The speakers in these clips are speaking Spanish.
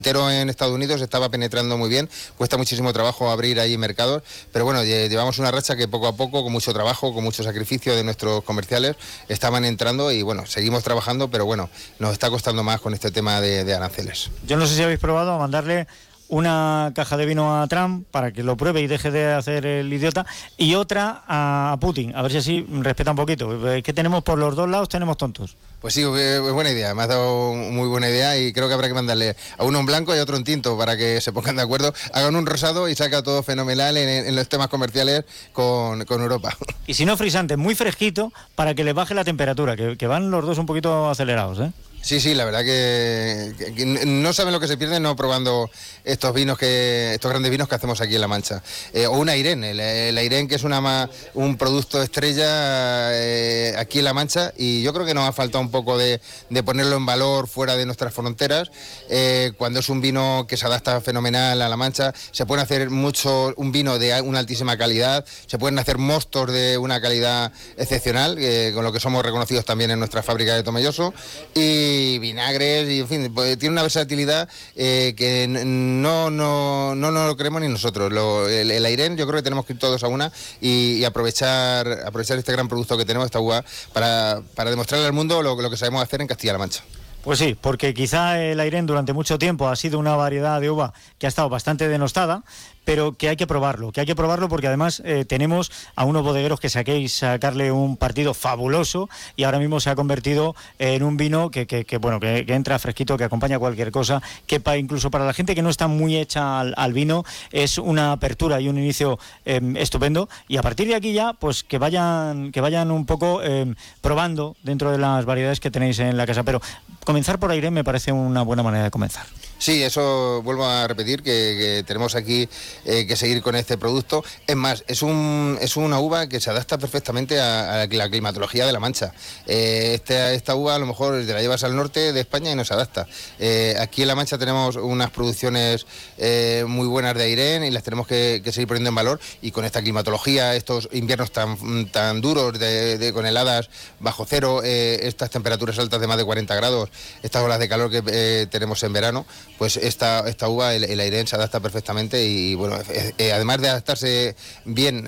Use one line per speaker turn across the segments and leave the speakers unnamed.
Entero en Estados Unidos estaba penetrando muy bien, cuesta muchísimo trabajo abrir ahí mercados, pero bueno, llevamos una racha que poco a poco, con mucho trabajo, con mucho sacrificio de nuestros comerciales, estaban entrando y bueno, seguimos trabajando, pero bueno, nos está costando más con este tema de aranceles.
Yo no sé si habéis probado a mandarle una caja de vino a Trump para que lo pruebe y deje de hacer el idiota, y otra a Putin, a ver si así respeta un poquito. ¿Qué tenemos por los dos lados? Tenemos tontos.
Pues sí, buena idea, me has dado muy buena idea y creo que habrá que mandarle a uno en blanco y a otro en tinto para que se pongan de acuerdo, hagan un rosado y saca todo fenomenal en los temas comerciales con Europa.
Y si no, frisante, muy fresquito para que les baje la temperatura, que van los dos un poquito acelerados, ¿eh?
Sí, la verdad que no saben lo que se pierden no probando estos grandes vinos que hacemos aquí en La Mancha. O un Airén, el Airén, que es un producto estrella aquí en La Mancha, y yo creo que nos ha faltado un poco de ponerlo en valor fuera de nuestras fronteras. Cuando es un vino que se adapta fenomenal a La Mancha, se puede hacer un vino de una altísima calidad, se pueden hacer mostos de una calidad excepcional, con lo que somos reconocidos también en nuestra fábrica de Tomelloso, y vinagres, y en fin, pues, tiene una versatilidad que no lo creemos ni nosotros. El Airén, yo creo que tenemos que ir todos a una y aprovechar este gran producto que tenemos, esta uva, para demostrarle al mundo lo que sabemos hacer en Castilla-La Mancha.
Pues sí, porque quizá el Airén durante mucho tiempo ha sido una variedad de uva que ha estado bastante denostada, pero que hay que probarlo porque además tenemos a unos bodegueros que sacarle un partido fabuloso, y ahora mismo se ha convertido en un vino que entra fresquito, que acompaña cualquier cosa, que incluso para la gente que no está muy hecha al vino es una apertura y un inicio estupendo, y a partir de aquí ya pues que vayan un poco probando dentro de las variedades que tenéis en la casa, pero comenzar por Airén me parece una buena manera de comenzar.
Sí, eso vuelvo a repetir, que tenemos aquí que seguir con este producto. Es más, es una uva que se adapta perfectamente a la climatología de La Mancha. Esta uva a lo mejor te la llevas al norte de España y no se adapta. Aquí en La Mancha tenemos unas producciones muy buenas de Airén y las tenemos que seguir poniendo en valor, y con esta climatología, estos inviernos tan duros con heladas bajo cero, estas temperaturas altas de más de 40 grados, estas olas de calor que tenemos en verano, pues esta uva, el Airén, se adapta perfectamente, y bueno, además de adaptarse bien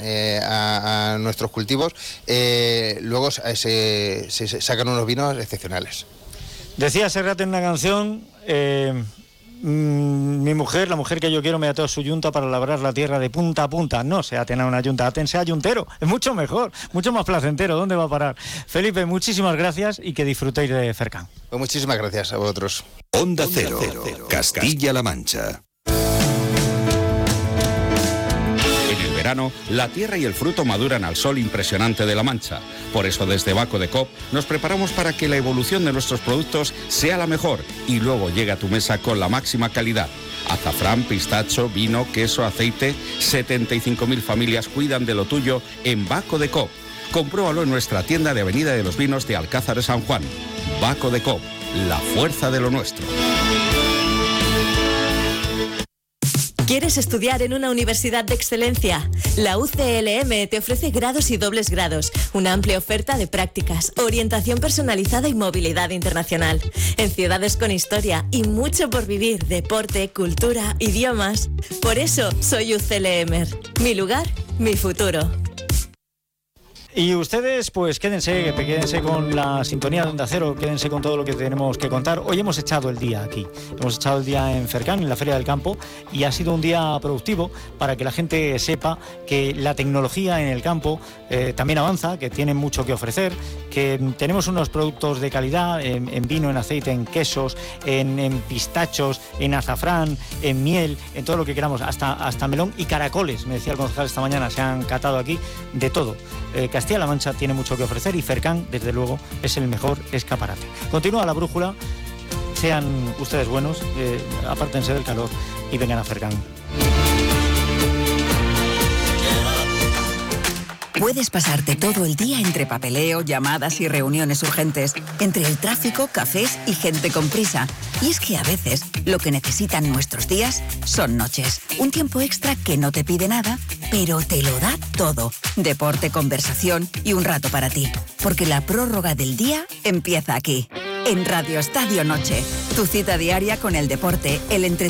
a nuestros cultivos, luego se sacan unos vinos excepcionales.
Decía Serrat en una canción, mi mujer, la mujer que yo quiero, me ató a su yunta para labrar la tierra de punta a punta. No se aten a una yunta, átense a yuntero, es mucho mejor, mucho más placentero. ¿Dónde va a parar? Felipe, muchísimas gracias y que disfrutéis de Fercan.
Pues muchísimas gracias a vosotros.
Onda Cero, Castilla-La Mancha. En el verano, la tierra y el fruto maduran al sol impresionante de La Mancha. Por eso, desde Baco de Cop nos preparamos para que la evolución de nuestros productos sea la mejor y luego llegue a tu mesa con la máxima calidad. Azafrán, pistacho, vino, queso, aceite. 75.000 familias cuidan de lo tuyo en Baco de Cop. Compruébalo en nuestra tienda de Avenida de los Vinos de Alcázar de San Juan. Baco de Cop, la fuerza de lo nuestro.
¿Quieres estudiar en una universidad de excelencia? La UCLM te ofrece grados y dobles grados, una amplia oferta de prácticas, orientación personalizada y movilidad internacional. En ciudades con historia y mucho por vivir, deporte, cultura, idiomas. Por eso soy UCLMer. Mi lugar, mi futuro.
Y ustedes, pues quédense con la sintonía de Onda Cero, quédense con todo lo que tenemos que contar. Hoy hemos echado el día aquí, hemos echado el día en Fercan, en la Feria del Campo, y ha sido un día productivo para que la gente sepa que la tecnología en el campo también avanza, que tiene mucho que ofrecer, que tenemos unos productos de calidad en vino, en aceite, en quesos, en pistachos, en azafrán, en miel, en todo lo que queramos, hasta melón y caracoles, me decía el concejal esta mañana, se han catado aquí de todo. Castilla-La Mancha tiene mucho que ofrecer y Fercan, desde luego, es el mejor escaparate. Continúa la brújula, sean ustedes buenos, apártense del calor y vengan a Fercan.
Puedes pasarte todo el día entre papeleo, llamadas y reuniones urgentes, entre el tráfico, cafés y gente con prisa. Y es que a veces lo que necesitan nuestros días son noches. Un tiempo extra que no te pide nada, pero te lo da todo. Deporte, conversación y un rato para ti. Porque la prórroga del día empieza aquí, en Radio Estadio Noche. Tu cita diaria con el deporte, el entretenimiento